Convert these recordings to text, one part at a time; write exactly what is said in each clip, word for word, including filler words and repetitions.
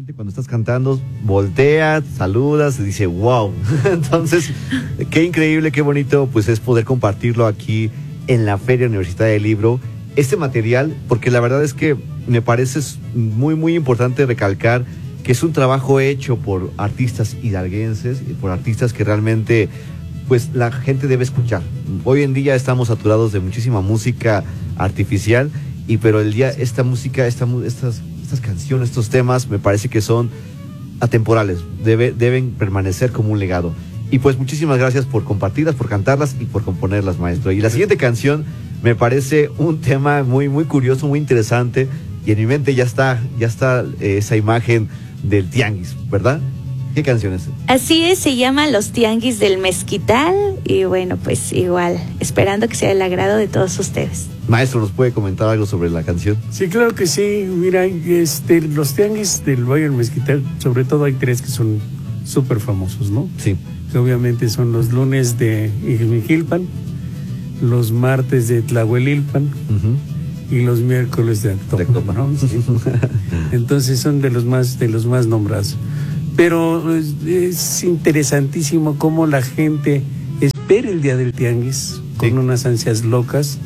realmente cuando estás cantando, voltea, saludas, y dice, wow. Entonces, qué increíble, qué bonito, pues es poder compartirlo aquí en la Feria Universitaria del Libro. Este material, porque la verdad es que me parece muy, muy importante recalcar que es un trabajo hecho por artistas hidalguenses y por artistas que realmente, pues, la gente debe escuchar. Hoy en día estamos saturados de muchísima música artificial, y pero el día, esta música, esta, estas, estas canciones, estos temas, me parece que son atemporales, debe, deben permanecer como un legado. Y pues muchísimas gracias por compartirlas, por cantarlas y por componerlas, maestro. Y la siguiente canción me parece un tema muy, muy curioso, muy interesante, y en mi mente ya está, ya está eh, esa imagen del tianguis, ¿verdad? ¿Qué canción es? Así es, se llama Los Tianguis del Mezquital, y bueno, pues igual, esperando que sea del agrado de todos ustedes. Maestro, ¿nos puede comentar algo sobre la canción? Sí, claro que sí. Mira, este, los tianguis del Valle del Mezquital, sobre todo hay tres que son súper famosos, ¿no? Sí. Que obviamente son los lunes de Ixmiquilpan, los martes de Tlahuelilpan, uh-huh, y los miércoles de Actopan, ¿no? Sí. Entonces son de los más, de los más nombrados. Pero es, es interesantísimo cómo la gente espera el día del tianguis con sí. unas ansias locas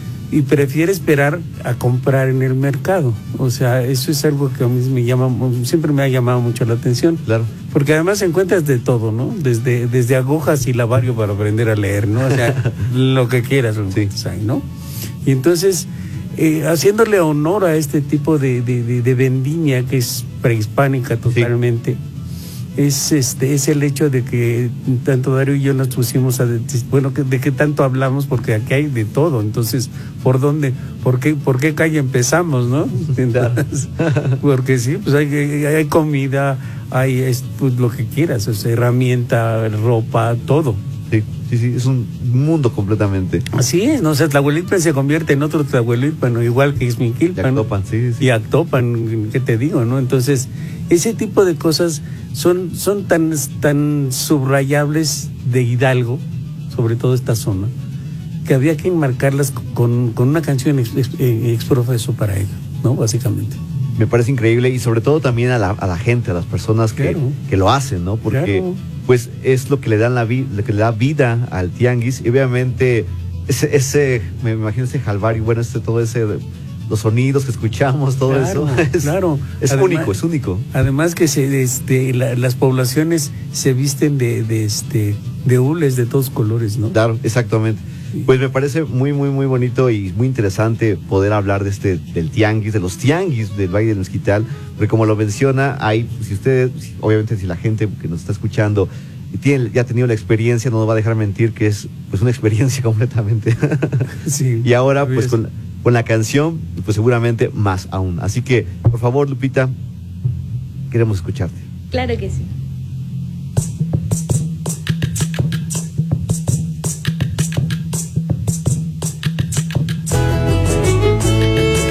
y prefiere esperar a comprar en el mercado. O sea, eso es algo que a mí me llama, siempre me ha llamado mucho la atención. Claro. Porque además encuentras de todo, ¿no? Desde, desde agujas y lavario para aprender a leer, ¿no? O sea, lo que quieras, sí. ¿no? Y entonces, eh, haciéndole honor a este tipo de, de, de, de vendimia que es prehispánica totalmente, sí. Es, este, es el hecho de que tanto Darío y yo nos pusimos a... Bueno, de qué tanto hablamos, porque aquí hay de todo. Entonces, ¿por dónde? ¿Por qué, por qué calle empezamos, no? Entonces, porque sí, pues hay, hay, hay comida, hay pues, lo que quieras, o sea, herramienta, ropa, todo. Sí, sí, sí, es un mundo completamente. Así es, ¿no? O sea, Tlahuelilpan se convierte en otro Tlahuelilpan, ¿no? Igual que Ixmiquilpan. Y Actopan, sí, sí. Y Actopan, ¿qué te digo, no? Entonces, ese tipo de cosas son, son tan, tan subrayables de Hidalgo, sobre todo esta zona, que había que enmarcarlas con, con una canción ex, ex, exprofeso para ello, ¿no? Básicamente. Me parece increíble, y sobre todo también a la, a la gente, a las personas que, claro. que lo hacen, ¿no? Porque claro. pues es lo que le dan la vida, lo que le da vida al tianguis, y obviamente ese, ese me imagino ese jalvario, bueno, este todo ese, los sonidos que escuchamos, todo claro, eso, es, claro. es además, único, es único. Además que se, este, la, las poblaciones se visten de, de este, de hules de todos colores, ¿no? Claro, exactamente. Pues me parece muy, muy, muy bonito y muy interesante poder hablar de este, del tianguis, de los tianguis del Valle del Mezquital, porque como lo menciona, hay, si usted, obviamente si la gente que nos está escuchando tiene, ya ha tenido la experiencia, no nos va a dejar mentir que es pues una experiencia completamente. Sí, y ahora pues con, con la canción, pues seguramente más aún. Así que, por favor, Lupita, queremos escucharte. Claro que sí.